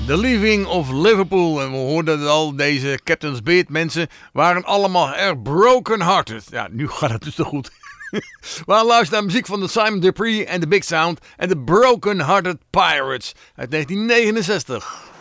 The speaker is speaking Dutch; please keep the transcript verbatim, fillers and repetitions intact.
The Leaving of Liverpool. En we hoorden het al, deze Captain's Beard mensen waren allemaal erg broken-hearted. Ja, nu gaat het dus te goed. We gaan luisteren naar muziek van de Simon Dupree en de Big Sound en de Broken Hearted Pirates uit negentien negenenzestig.